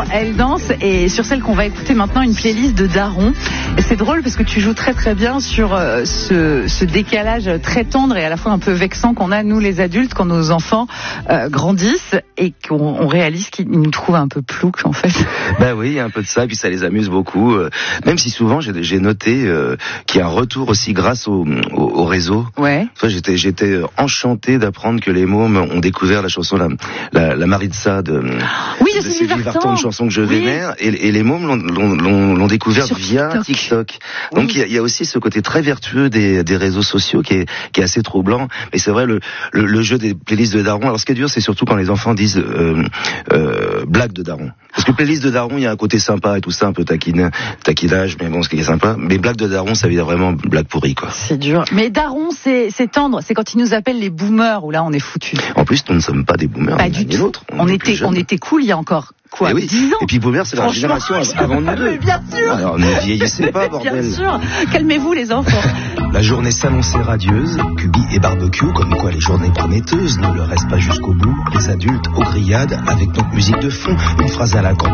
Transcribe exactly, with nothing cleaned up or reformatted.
Elle danse, et sur celle qu'on va écouter maintenant, une playlist de Daron. Et c'est drôle parce que tu joues très très bien sur euh, ce, ce décalage très tendre et à la fois un peu vexant qu'on a nous les adultes quand nos enfants euh, grandissent et qu'on on réalise qu'ils nous trouvent un peu ploucs en fait. Ben oui, il y a un peu de ça, et puis ça les amuse beaucoup. Euh, même si souvent j'ai, j'ai noté euh, qu'il y a un retour aussi grâce au, au, au réseau. Ouais. Enfin, j'étais, j'étais enchanté d'apprendre que les mômes ont découvert la chanson La, la, la Maritza de, oui, de, de Sylvie Vartan, une chanson que je oui. vénère, et, et les mômes l'ont, l'ont, l'ont, l'ont découvert sur via TikTok. TikTok. Oui. Donc il y, a, il y a aussi ce côté très vertueux des, des réseaux sociaux qui est, qui est assez troublant. Mais c'est vrai, le, le, le jeu des playlists de Daron. Alors ce qui est dur, c'est surtout quand les enfants disent euh, euh, blague de Daron. Parce que playlist de Daron, il y a un côté sympa et tout ça, un peu taquine, taquinage, mais bon, ce qui est sympa. Mais blague de Daron, ça veut dire vraiment blague pourrie, quoi. C'est dur. Mais Daron, c'est, c'est tendre. C'est quand ils nous appellent les boomers, où là, on est foutus. En plus, nous ne sommes pas des boomers. Pas du tout. L'autre. On, on était, on était cool il y a encore quoi, et oui. dix ans. Et puis boomer, c'est la génération avant nous deux. Mais bien sûr. Alors ne vieillissez pas, bordel. Bien sûr. Calmez-vous, les enfants. La journée s'annonçait radieuse, cubi et barbecue, comme quoi les journées prometteuses ne le restent pas jusqu'au bout. Les adultes aux grillades, avec notre musique de fond, une phrase à la campagne.